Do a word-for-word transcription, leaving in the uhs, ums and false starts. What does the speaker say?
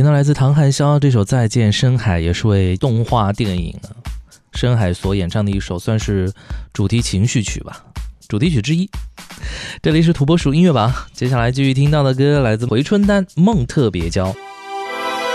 听到来自唐汉霄这首《再见深海》，也是为动画电影啊深海所演唱的一首，算是主题情绪曲吧，主题曲之一。这里是土拨鼠音乐榜，接下来继续听到的歌来自回春丹《梦特别娇》。